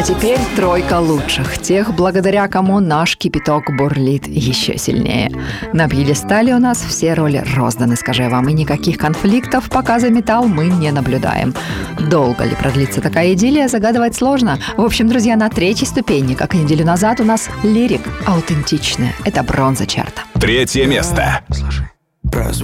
теперь тройка лучших, тех, благодаря кому наш кипяток бурлит еще сильнее. На пьедестале у нас все роли розданы, скажу я вам, и никаких конфликтов, пока за металл мы не наблюдаем. Долго ли продлится такая идиллия, загадывать сложно. В общем, друзья, на третьей ступени, как и неделю назад, у нас лирик аутентичная. Это бронза чарта. 3 место. Прозвучит